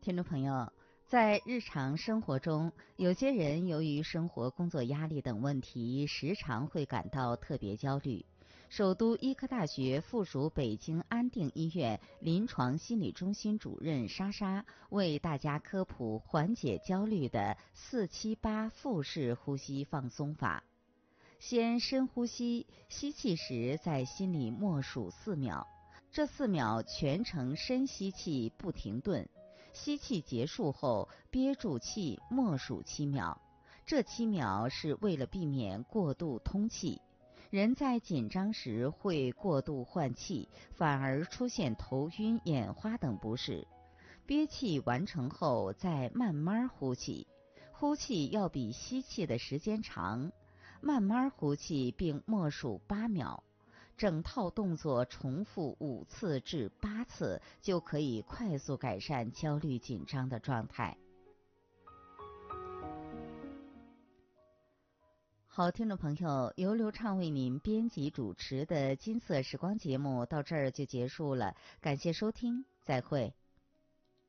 听众朋友，在日常生活中，有些人由于生活、工作压力等问题，时常会感到特别焦虑。首都医科大学附属北京安定医院临床心理中心主任莎莎为大家科普缓解焦虑的478腹式呼吸放松法。先深呼吸，吸气时在心里默数4秒，这4秒全程深吸气不停顿。吸气结束后，憋住气默数7秒，这7秒是为了避免过度通气。人在紧张时会过度换气，反而出现头晕、眼花等不适。憋气完成后再慢慢呼气，呼气要比吸气的时间长，慢慢呼气并默数8秒。整套动作重复5次至8次，就可以快速改善焦虑紧张的状态。好，听众朋友，由刘畅为您编辑主持的金色时光节目到这儿就结束了，感谢收听，再会。